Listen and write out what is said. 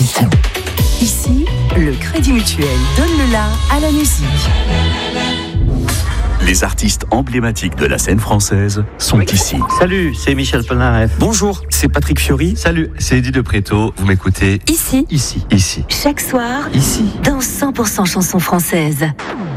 compétition. Ici, le Crédit Mutuel donne le la à la musique. Les artistes emblématiques de la scène française sont ici. Salut, c'est Michel Polnareff. Bonjour, c'est Patrick Fiori. Salut, c'est Eddie de Préto. Vous m'écoutez Ici, ici. chaque soir, Ici. dans 100% chansons françaises.